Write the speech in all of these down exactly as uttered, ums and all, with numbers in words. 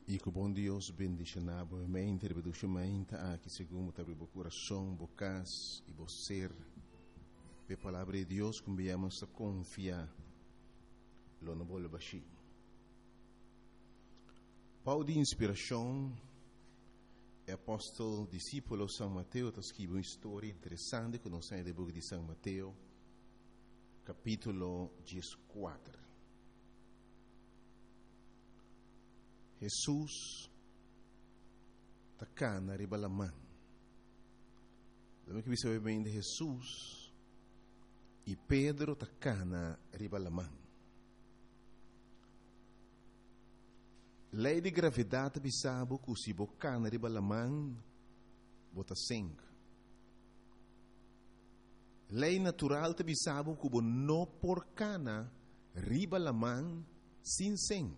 E que o bom Deus bendiga a mente, reproduzindo aqui segundo o coração, bocas e você. A palavra de Deus que viemos a confiar, lo não vou baixar. Pau de inspiração, é apóstolo, discípulo São Mateus, está escrito uma história interessante que nós temos no livro de São Mateus, capítulo quatorze. Jesus está cá na riba da mão. Lembra que você bem de Jesus e Pedro está cá na riba da mão. Lei de gravidade bisabo que se boca na riba da mão bota sangue. Lei natural te bisabo que não por cana riba da mão sem sangue.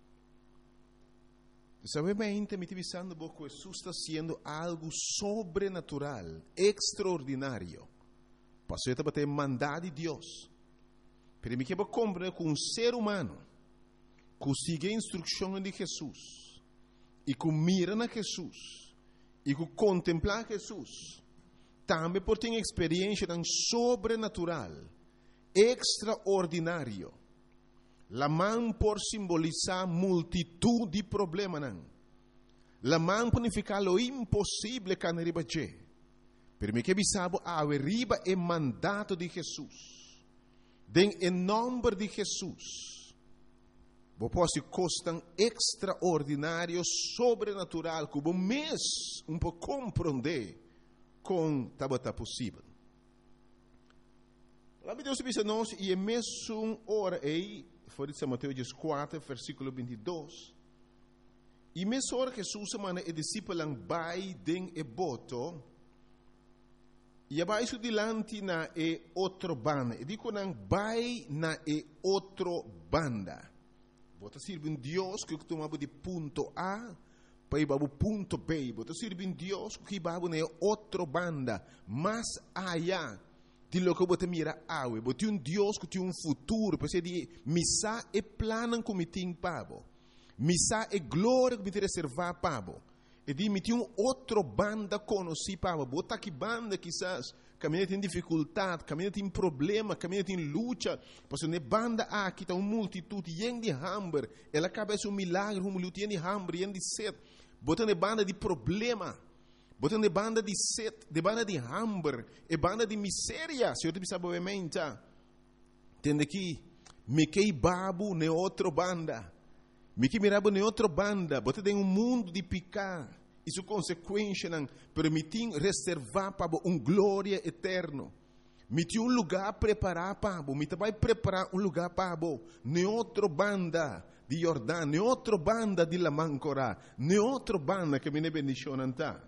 Sabemente me pensando que Jesus está sendo algo sobrenatural, extraordinário. Passou a ter mandado de Deus. Para mim que eu compreendo que um ser humano que siga a instrução de Jesus e que mira na Jesus e que contempla Jesus, também pode ter uma experiência tão sobrenatural, extraordinário. La mão por simbolizar multitud de problemas. La mão por significar lo impossível que não riba je. Per me que bisabo a riba é mandato de Jesus. Den em nome de Jesus. Bo posso costam extraordinário, sobrenatural, que o mês um pouco compreender com tabata possível. Lá Deus diz nós e é mesmo hora aí. Foi de São Mateus quatro, versículo vinte e dois. E mesmo hora que Jesus semana e discípulos vai den e boto, e abaixo dilante na e outro banda. E digo não vai na e outro banda. Bota sirve em Deus que tu mabu de ponto A para ir para o ponto B. Bota sirve em Deus que babu na outro banda, mais allá. Di lo que você mira awe, você um Deus que tem um futuro, porque de missa é plano que me tem pabo, missa é glória que me tem reservar pabo, e de me tem um outro banda conheci pabo, bota que banda quizás caminha tem dificuldade, caminha tem problema, caminha tem luta, porque ne banda aqui está uma multitude yen de hambre, ela acaba de um milagre, um luta yen de hambre, yen de sede, bota ne banda de problema. Botando de banda de sede, de banda de hambre, e banda de miséria, se eu te pensava obviamente, entende que me que babu ne outra banda, me que mirabo ne outra banda, botando em um mundo de picar, isso consequência não permitir reservar para um glória eterno, me tem um lugar preparar para, me vai preparar um lugar para, ne outra banda de Jordão, ne outra banda de Lamancora, ne outra banda que me ne bendição anta.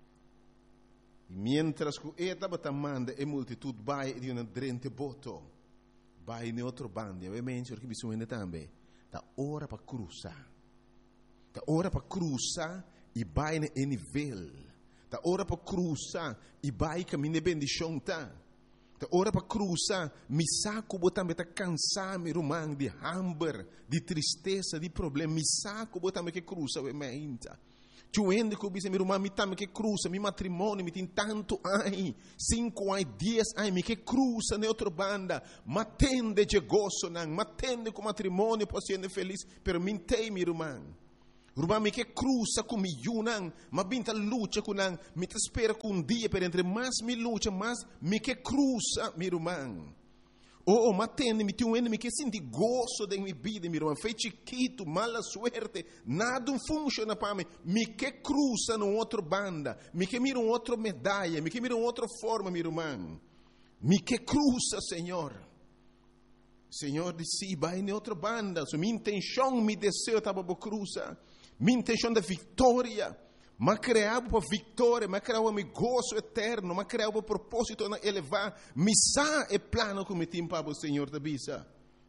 E mientras que esta batamanda e multitud vai de uma drente boto, vai em outro bando, obviamente, porque bisogna também, da hora para cruzar, da hora para cruzar e vai em nível, da hora para cruzar e vai caminhar bendição tá, da hora para cruzar, me saco botar me tá cansar me rumang de hambre, de tristeza, de problema, me saco botar me que cruza, obviamente. Tuende que eu disse, meu irmão, me também que cruza, meu matrimônio, me tem tanto ai, cinco ai, dez ai, me que cruza na outra banda, matende de gozo, não, matende com matrimônio, posso ser feliz, pero me tem, meu irmão. Irmão, me que cruza com me não, mas binta luta com não, me te espera com um dia, pero entre mais me luta, mais me que cruza, meu irmão. Oh, oh, matende, me tem um me que sente gozo de minha vida, meu irmão. Foi chiquito, mala suerte, nada funciona para mim. Me que cruza numa outra banda, me que mira uma outra medalha, me que mira uma outra forma, meu irmão. Me que cruza, Senhor. Senhor disse, vai em outra banda. So, minha intenção, meu desejo estava para cruzar. Minha intenção de vitória. Mas criava para vitória, mas criava para gozo eterno, mas criava para propósito na elevar. Missa é plano que me tem para o Senhor da bisa.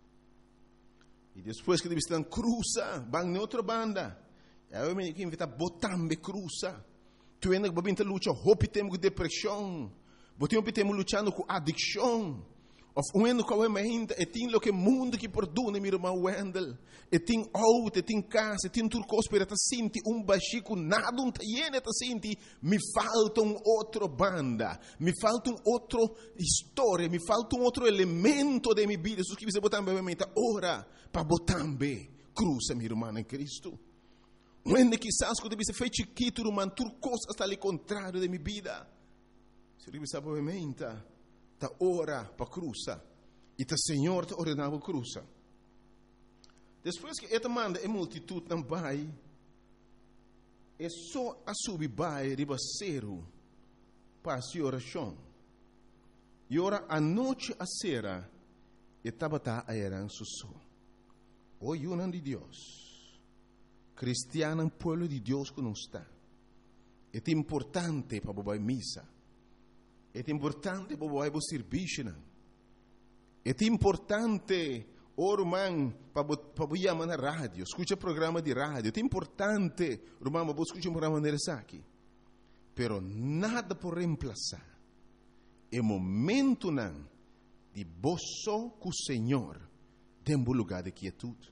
E depois que eles estão cruza, vão na outra banda. Eu me invito a botar me cruza. Tu ainda que babinta luta, hope temos com depressão, botamos temos lutando com adicção. Of uendo kwa meinta, e tin lo que mundo que perdona, meu irmão Wendel. E tin auto, e tin casa, e tin turcos para ta sinti um baxico nada um taiene ta sinti, me falta um outro banda, me falta um outro história, me falta um outro elemento de minha vida. Jesus que você botar bem mente, ora para botar bem cruza, meu irmão em Cristo. Uende quizás quando você fez chiquito, irmão, turcos está ali contrário de minha vida. Se você sabe bem mente, ta ora para cruza e ta Senhor ta ordenava cruza. Depois que esta manda a multitud não vai, é só a subir vai ribaceiro para a oração. E ora a noite a sera e tabata a eran susso. O yunan de Deus, cristiano pueblo de Deus que não está. É importante para bobar missa. É importante para bobar serviço. É importante Orman, para chamar na rádio, escuta programa de rádio. É importante, irmão, para escutar um programa nesse aqui. Pero nada por reemplazar. É momento não de boço com o Senhor, tem um lugar de quietude.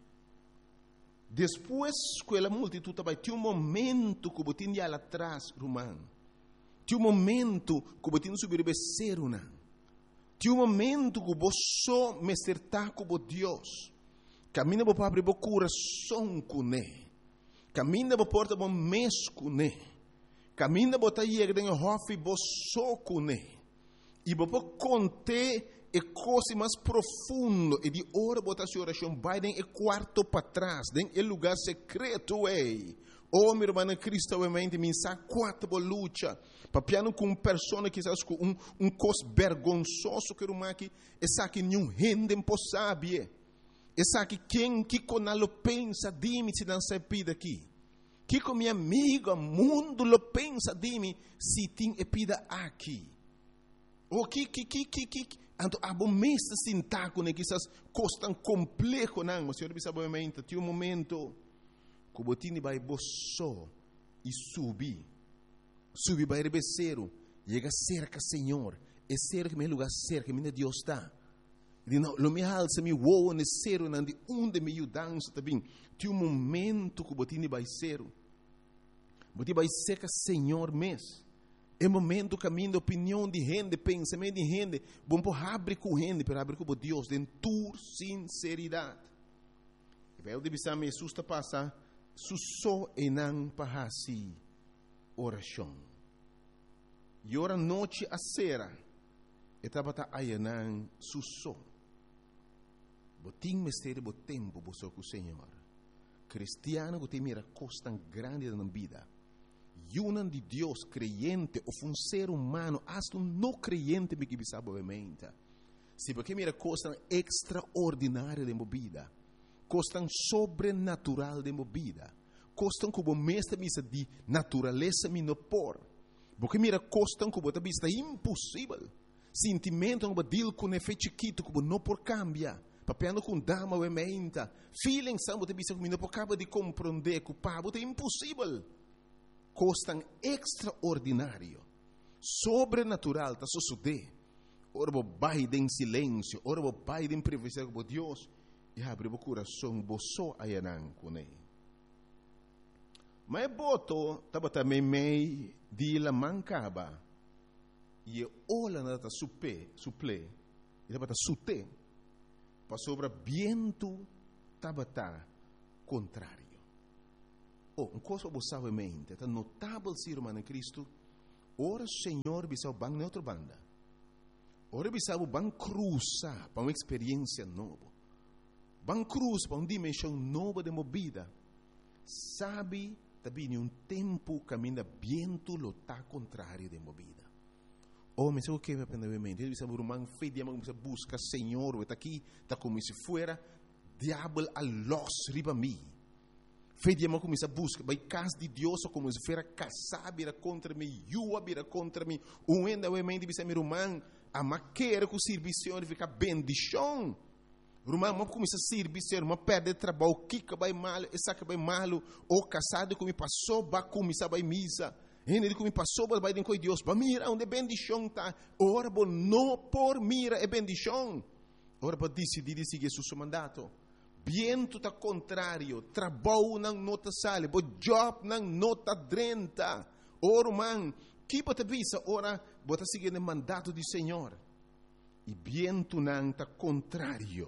Depois que a multitud vai ter um momento que você tinha lá atrás, irmão. Tem um momento que você tinha subir o becerro, não. Tem um momento que você me acertar com Deus. Camina para abrir o coração com Ele. Camina para porta o mês com Ele. Camina para ir em hofe você com Ele. E para conter a coisa mais profunda. E de hora botar sua oração vai em quarto para trás, em lugar secreto ei. Oh, meu irmão, Cristo, obviamente, me sabe quatro luta. Papiano com pessoa que sabe um um cos vergonzoso que uma aqui, essa que nenhum rende impossível. Essa que quem que conalo pensa de mim se não se pide aqui. Que com minha amiga mundo lo pensa de mim se tem epida aqui. O que que que que que ando abomesta sintaco né que essas costas complexo não, mas senhor sabe obviamente, tem um momento que botini vai boço e subir. Subir vai rebeceiro, chega cerca Senhor, é cerca meu lugar cerca, minha Deus está. E não, lo me alça me voa nesse cero, não de onde me ajudança também. Tem um momento que botini vai ser, botini vai cerca Senhor mês. É momento caminho opinião de gente, pensamento de gente, bom por abrir com gente, para abrir com Deus, de tua sinceridade. E vai o divisar me susta passar, susso e não pahasi. Oração. E ora noite a sera, estava tá ayanan susso. Botim mistério bo tempo bo com o Senhor. Cristiano que tem mira costa grande na vida. Yunan de Deus creyente ou um ser humano, hasta um não creyente me que sabe obviamente. Se porque mira costa extraordinária de vida, costa sobrenatural de vida. Costam como mestre misa de natureza minopor. Porque mira costam como a vista impossível. Sentimento como dil com efeito chiquito como não por cambia. Papiando com dama ou emenda. Feeling são a vista como não por cabo de compreender que o pabo é impossível. Costam extraordinário. Sobrenatural tá suceder. Ora bo vai em silêncio, ora bo vai em privacidade com Deus e abre o coração bo só ayanan com ele. Mas boto estava também meio de la mancaba e olha na ta supe suple e estava ta sute para sobre viento estava ta contrário. Oh, um coisa você sabe mente, tá notável ser humano em Cristo. Ora Senhor bisau bang na outra banda. Ora bisau bang cruza para uma experiência nova. Bang cruz para uma dimensão nova de movida. Sabe também um tempo caminha viento lo tá contrário de movida. Oh, mas o que me aprendeu mente? Ele disse, irmão, fei dia mas busca Senhor, está aqui, está como se fuera diabo a los riba mim. Fei dia mas começa a busca, vai casa de Deus como se fuera casar vira contra mim, yua vira contra mim. Um enda o mente disse, meu irmão, a maquera com o serviço fica bendição. Irmão, mas começa a servir, irmão, perde trabalho, kika vai mal, essa que vai mal, ou casado que me passou, vai começar vai misa, ele que me passou, vai dentro de Deus, vai mira onde bendição tá, ora, não por mira é bendição, ora para decidir de seguir seu mandato. Viento tá contrário, trabalho não nota sale, bo job não nota drenta. Ora, man, que bota visa, ora, bota seguir o mandato do Senhor. E viento não tá contrário.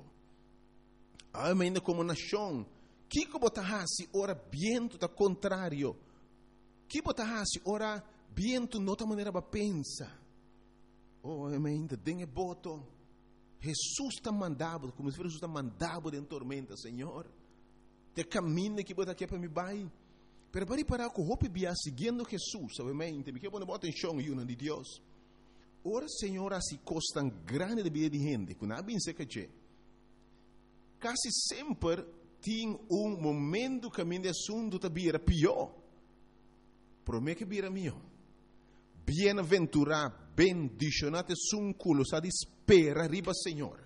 Ainda como nação, que bota hasi, ora, viento tá contrário. Que bota hasi, ora, viento nota maneira para pensa. Oh, ainda dengue boto. Jesus está mandado, como se Jesus está mandado em tormenta, Senhor. Te caminho que bota aqui para me vai. Pero para parar com o bia seguindo Jesus, obviamente, me quer pôr bota em chão e de Deus. Ora, Senhor, assim costam grande de vida de gente, que não é bem seca que quase sempre tem um momento que a minha assunto está bira pior. Promete que bira melhor. Bem-aventurado, bendicionado é um culo, sa de espera riba, Senhor.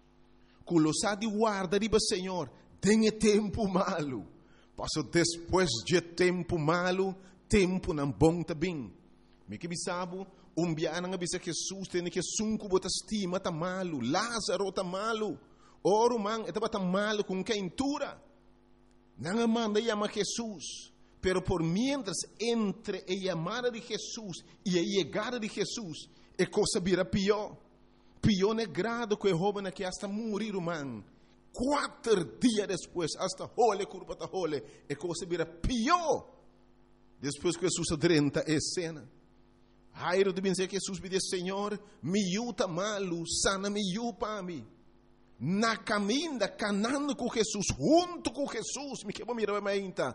Culo sa de guarda riba, Senhor. Tenha tempo malo. Passo depois de tempo malo, tempo não bom também. Me que bisabo, um biana nga bisa Jesus, tem que sunco bota estima tá malo, Lázaro tá malo. Oro man, etaba tá malo com quentura. Não manda chama Jesus. Pero por mientras entre a llamada de Jesús y a llegada de Jesús, a cosa vira pior. Pior é grado que o joven que hasta morir, man. Quatro dias depois, hasta hole, curva ta hole, a cosa vira pior. Depois que Jesus adrenta a cena. Jairo deve dizer que Jesus me diz, Senhor, me yuta malo, sana me yu para mim. Na caminha, canando com Jesus, junto com Jesus, me quebra mirar a minha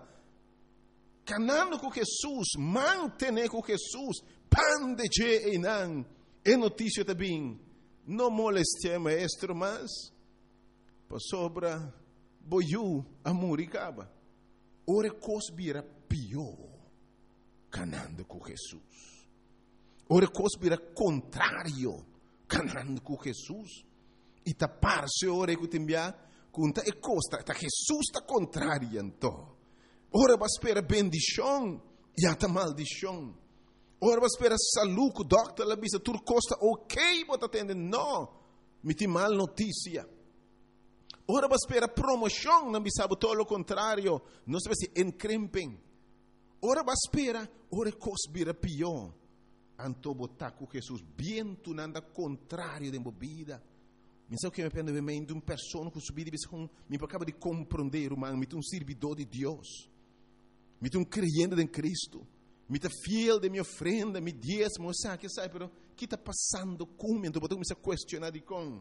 canando com Jesus, mantener com Jesus, pan de je e não, é notícia também, não moleste maestro, mas, para sobra, boiu, amor e caba, ora cos vira pior, canando com Jesus, ora cos vira contrário, canando com Jesus, e tapar-se ora que te enviar, conta e costa, tá Jesus está contrário, então. Ora vai esperar bendição e até maldição. Ora vai esperar saúde, o doctor lá bisa tur costa ok, bota atender não, me tem mal notícia. Ora vai esperar promoção, não bisa todo o contrário, não sabe se encrempem. Ora vai esperar, ora coisa vira pior. Anto botar com Jesus, bem tu nada contrário de vida. Me sabe que me pende de uma pessoa que subir e com me acaba de compreender, humano, me um servidor de Deus. Me um creyente em Cristo, me tá fiel de minha ofrenda, me diezmo, sabe que sabe, pero que está passando comigo? Então, eu comecei a questionar de com.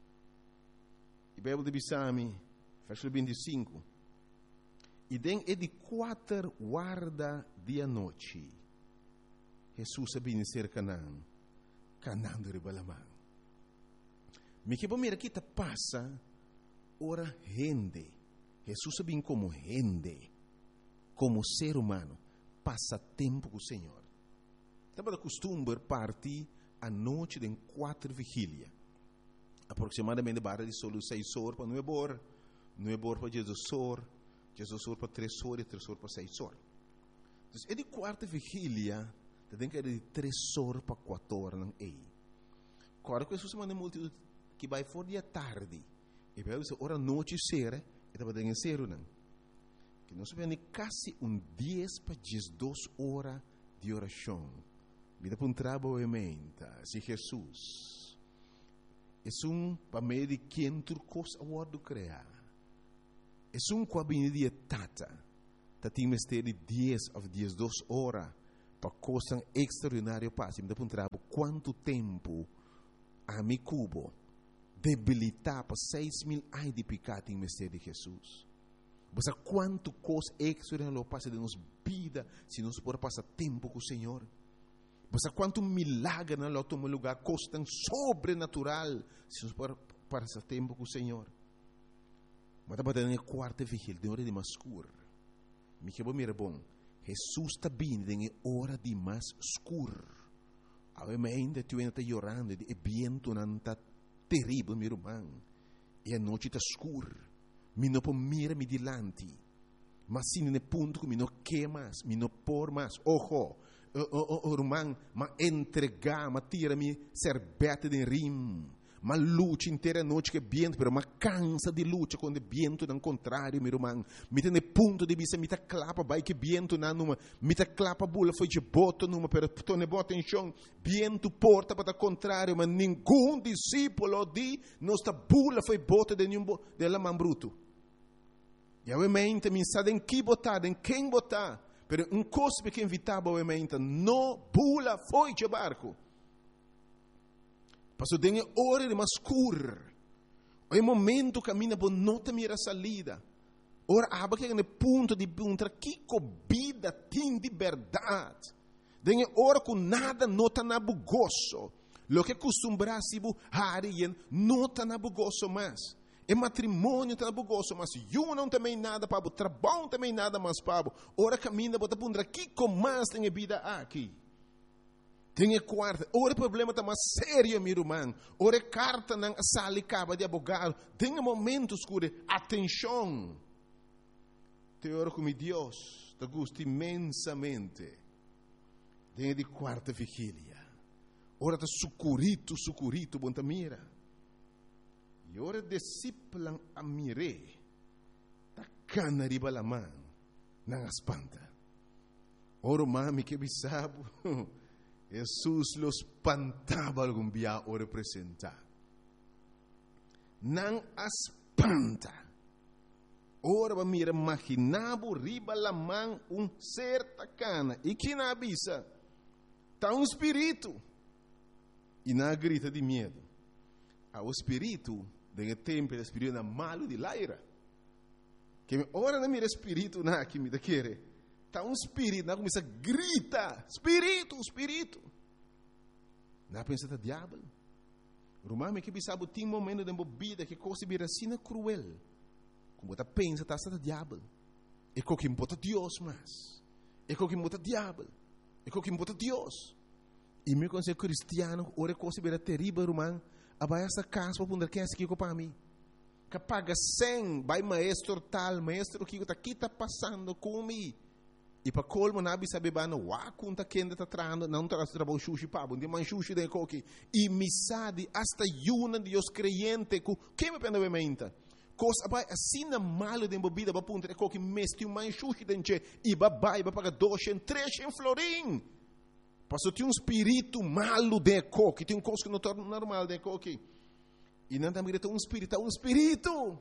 E Bíblia de Bisami, versículo vinte e cinco. E den é de quatro guarda de noite. Jesus sabia ser Canaã, Canaã de Ribalamã. Me que bom mira que está passa, ora rende. Jesus sabia como rende. Como ser humano, passa tempo com o Senhor. Estava de costume partir à noite de quatro vigílias. Aproximadamente barra de solo seis horas para nove horas, nove horas para Jesus horas, Jesus horas para três horas e três horas para seis horas. Então, é de quarta vigília, tem que ir de três horas para quatro horas. Não é. Agora, que Jesus manda multidão que vai fora de tarde, e vai dizer, hora noite ser, e estava dentro de ser, não. Que nós vemos quase um dez para duas horas de oração. Vida para um trabalho emenda, se Jesus. É um para meio de quem tu coisa a word criar. É um com a de tata. Tati mistério de dez a duas horas para coisa extraordinária passe. Vida para um trabalho quanto tempo a mi cubo debilitar para seis mil ai de pecado em mistério de Jesus. Você quanto coisa extraordinária passa de nossa vida se nós podemos passar tempo com o Senhor. Você quanto milagre na nosso lugar coisa tão sobrenatural se nós podemos passar tempo com o Senhor. Mas estava dando a quarta vigília, de hora de mais escuro. Me que bom, mira bom. Jesus está vindo em hora de mais escuro. Ainda tu ainda está chorando, e viento não está terrível, meu irmão. E a noite está escura. Mi não pode mirar me dilante, mas sim no ponto que mi não quer mais, mi não por mais. Ojo, o irmão, mas entregar, mas tira mi serbete de rim, ma luta inteira noite que viento, pero ma cansa de luta quando o viento não contrário, meu irmão. Me tem ponto de vista, me tá clapa, vai que viento na numa, me tá clapa bula foi de boto numa, pero tu ne bota em chão, viento porta para o contrário, mas nenhum discípulo de nossa bula foi bota de nenhum de la man bruto. E a mente me sabe em que botar, em quem botar, pero um cospe que invitava a mente, não bula foi de barco. Passou dengue hora de mascur. É momento que a minha boa nota mira salida. Ora, aba que é no ponto de perguntar que vida tem de verdade. Dengue hora com nada nota na bugoso. Lo que costumbra se bu harien nota na bugoso mais. É matrimônio tá na bugoso, mas eu não também nada para o trabalho também nada mais para. Ora caminha bota perguntar que mais tem vida aqui. Tem quarta, ora o problema está mais sério, meu irmão. Ora carta não sale caba de advogado. Tem momentos que atenção. Te oro com Deus, te gosto imensamente. Tem de quarta vigília. Ora está sucurito, sucurito, bom ta mira. E ora disciplan a mire. Ta cana riba la man, não espanta. Ora mami que bisabo. Jesus los espantava algum dia o representar. Não espanta. Ora va mira imaginavo riba la man um ser tacana. E que na avisa? Tá um espírito. E na grita de medo. Ah, o espírito, de tempo, o espírito é malo de laira. Que ora não mira espírito na que me da querer. Está um espírito, não começa a gritar, espírito, espírito. Não pensa que é diabo. Romano que sabe tem momento de vida que coisa vira assim cruel. Como você pensa que está diabo. É o que importa Deus mais. É o que importa diabo. É o que importa Deus. E meu conselho cristiano, ora coisa vira terrível, romano. Abai essa casa para poder que é aqui para mim. Que paga cem, vai maestro tal, maestro que está passando comigo. E para colmo nabi sabe bana wa kunta kenda ta trando não tra trabalho sushi pabo de man sushi de coque e misadi hasta yuna de os creyente ku que me pena menta coisa vai assim na malo de bebida para punta coque mesti um man sushi denche e babai para pagar dois em três em florim passou tem um espírito malo de coque tem um coisa que não torna normal de coque e não também tem um espírito um espírito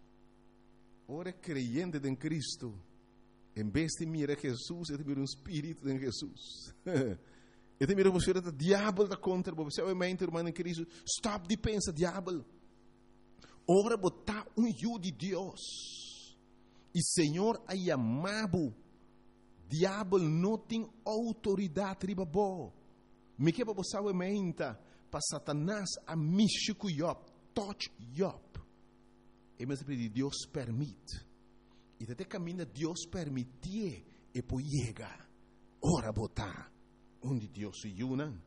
ora creyente em Cristo. Em vez de mirar Jesus, eu te miro um espírito em Jesus. Eu te miro você que o diabo está contra você. Obviamente, irmão em Cristo, stop de pensar, diabo. Ora, botar um eu de Deus. E Senhor, aí amado, diabo não tem autoridade riba bo. Me que para você, obviamente, para Satanás, a místico Job, touch Job. E mas Deus permite. E até caminha Deus permitir e poi chega. Ora botar onde Deus se une.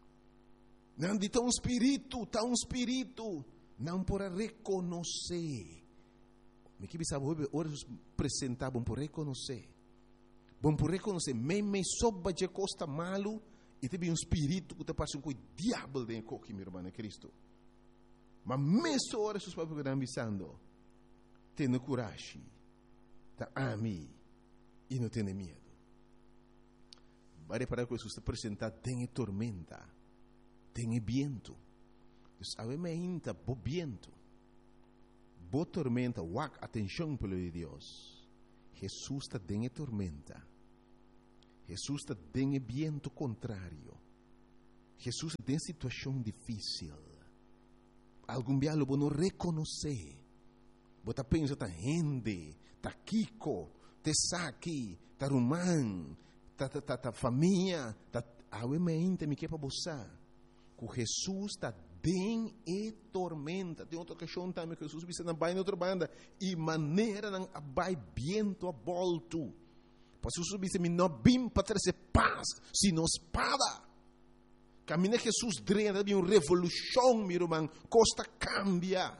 Não de um espírito, tá um espírito, não para reconhecer. Me que sabe ora apresentar bom por reconhecer. Bom por reconhecer, me me soba de costa malo e teve um espírito que te passa com o diabo dentro de meu irmão Cristo. Mas mesmo ora seus pais que estão avisando, tenha coragem. Tá a mim e não tem medo. Vai para que Jesus te apresentar, tem tormenta, tem viento. Sabe me inta bo viento, bo tormenta, wak atenção pelo de Deus. Jesus está tem tormenta. Jesus está tem viento contrário. Jesus tem situação difícil. Algum dia lo não reconhecer. Bota pensa ta gente, ta Kiko, te Saki, ta Rumán, ta ta ta, ta família, ta awe mente me que para bossa. Com Jesus ta den e tormenta. Tem outra questão também que Jesus visa na baina outra banda e maneira não abai viento a volto. Para Jesus visa me não bim para trazer paz, sino espada. Camina Jesus drena de uma revolução, meu irmão, costa cambia.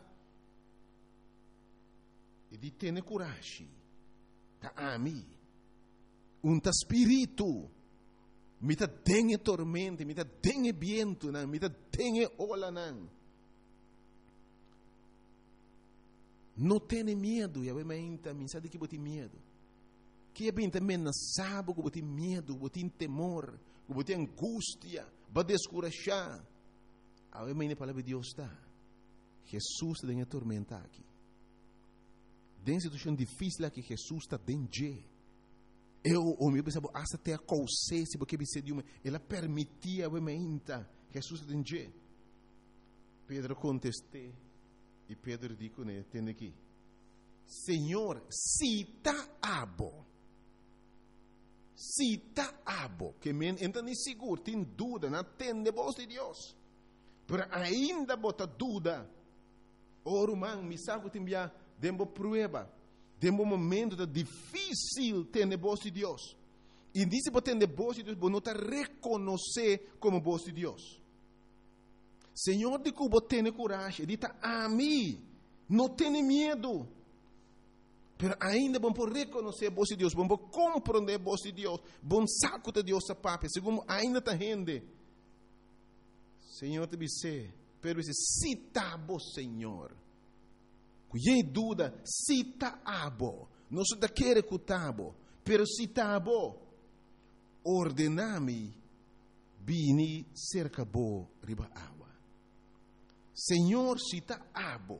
E di tene coragem. Ta ami. Un ta spirito. Mi ta dengue tormenta, mi ta dengue viento, mi ta dengue ola nan. Não tenha medo, e a menta, me sabe que bote medo. Que é bem também não sabe que bote medo, bote temor, que bote angústia, para descurajar. A menta a palavra de Deus está. Jesus está em tormenta aqui. Tem situação difícil aqui, Jesus está dentro. Eu, o meu pensava, hasta até a consciência, porque você de uma, ela permitia a menta, Jesus está dentro. Pedro contestou. E Pedro disse, né, tem aqui, Senhor, se está abo, se está abo, que men, então nem seguro, tem dúvida, não tem de voz de Deus, mas ainda bota dúvida, ora, man, me sabe que tem já, dembo prueba, dembo momento da difícil ter de voz de Deus, e disse para ter de voz de Deus, você não está reconhecer como voz de Deus. Senhor, de que você tem coragem, dita a mim, não tenha medo, mas ainda vamos reconhecer a voz de Deus, vamos compreender a voz de Deus, vamos saco de Deus a papai, segundo ainda está rende. Senhor, te disse, pero esse se tá bom, Senhor, cuide dúvida, se tá abo, não se tá querer que tá bom, pero se tá bom, ordename, bini cerca bo riba água. Senhor, se está abo,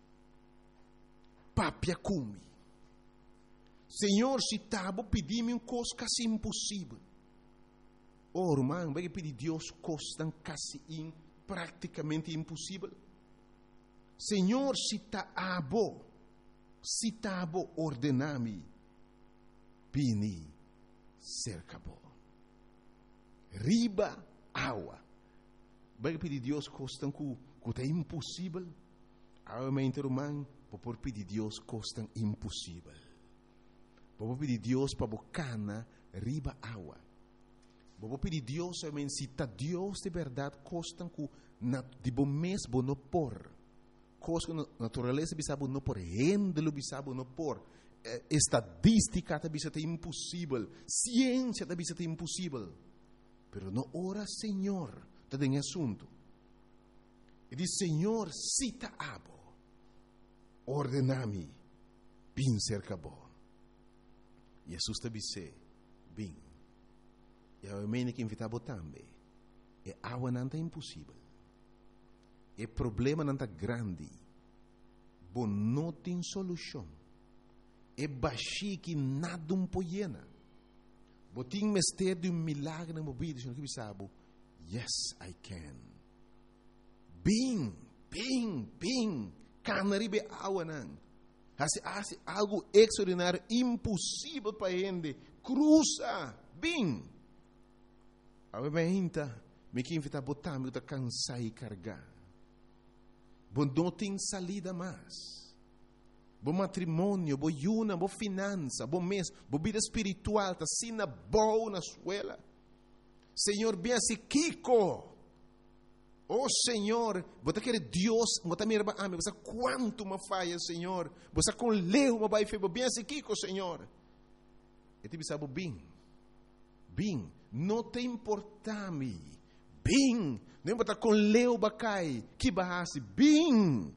papia cumi. Senhor, se está abo, pedi-me um coisa quase impossível. Oh, irmão, vai pedir Deus coisa quase in, praticamente impossível. Senhor, se está abo, se está abo, ordename, bini, cerca bo. Riba água. Vai pedir Deus coisa que que é impossível, a mente humana, por pedir Deus coisa impossível. Por pedir Deus para bocana riba água. Por pedir Deus, a mente, se está Deus de verdade, coisa que de bom mês, bom não por. Coisa que a natureza bisa não por, rendelo bisa não por. Estadística bisa é impossível, ciência bisa é impossível. Pero não ora, Senhor, está em assunto. E diz, Senhor, cita abo, ordenami, bin cerca bo. Jesus te disse, bin. E a mene que invitava também. E água não é impossível. E problema não é grande. Bom, não tem solução. E baixi que nada um poiena. Botim mestre de um milagre na mobília, senhor que sabe, yes, I can. Bem, bem, bem, canaribe água não. Hace, hace algo extraordinário, impossível para ele. Cruza, bem. A minha me que invita a botar, me está cansar e carregar. Bom, não tem salida mais. Bom matrimônio, bom yuna, bom finança, bom mês, bom vida espiritual, está sina boa na escola. Senhor, bem assim, Kiko. Oh Senhor, você quer Deus, você me ama, você quanto me falha, Senhor, você com leu, me vai fazer bem assim, Kiko, Senhor. E te sabe bem, bem, não te importa-me, bem, não está com leu, bacai, que barrasse, bem.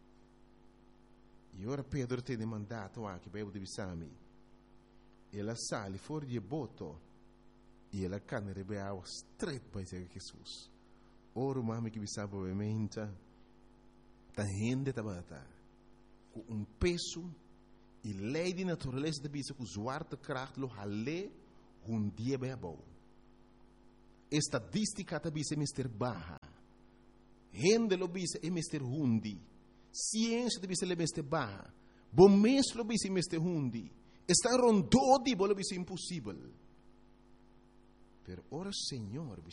E ora Pedro tem mandato aqui para eu te me ela sale fora de boto e ela cana rebeau straight para Jesus. Ora, mami que sabe obviamente, tá rende tabata com um peso e lei de natureza de bisa com zwarte kracht lo hale um dia bebo. Estadística de bisa mister baha. Rende lo bisa é mister hundi. Ciência de bisa le mister baha. Bom mês lo bisa mister hundi. Está rondodi bolo bisa impossível. Pero ora Senhor